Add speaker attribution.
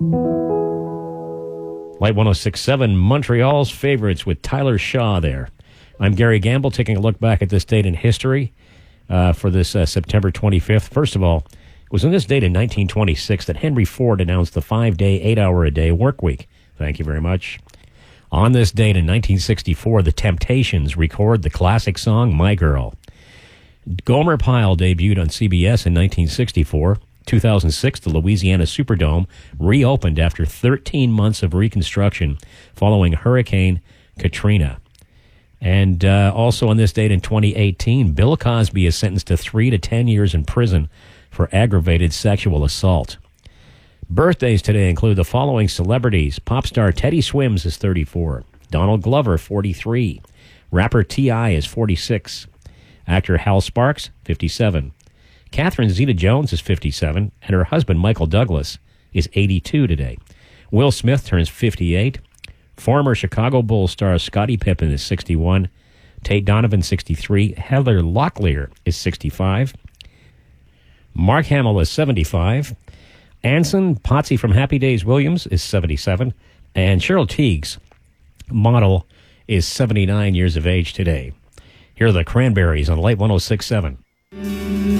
Speaker 1: Light 106.7, Montreal's favorites with Tyler Shaw there. I'm Gary Gamble, taking a look back at this date in history for this September 25th. First of all, it was on this date in 1926 that Henry Ford announced the 5-day, 8-hour-a-day work week. Thank you very much. On this date in 1964, the Temptations record the classic song, My Girl. Gomer Pyle debuted on CBS in 1964. 2006, the Louisiana Superdome reopened after 13 months of reconstruction following Hurricane Katrina. And also on this date in 2018, Bill Cosby is sentenced to 3 to 10 years in prison for aggravated sexual assault. Birthdays today include the following celebrities. Pop star Teddy Swims is 34. Donald Glover, 43. Rapper T.I. is 46. Actor Hal Sparks, 57. Catherine Zeta-Jones is 57, and her husband, Michael Douglas, is 82 today. Will Smith turns 58. Former Chicago Bulls star Scottie Pippen is 61. Tate Donovan, 63. Heather Locklear is 65. Mark Hamill is 75. Anson Potsy from Happy Days Williams is 77. And Cheryl Tiegs, model, is 79 years of age today. Here are the Cranberries on Light 106.7.